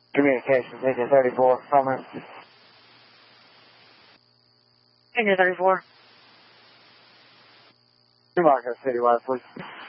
Communications, India 34, Summer. India 34. Two Marco Citywide, please.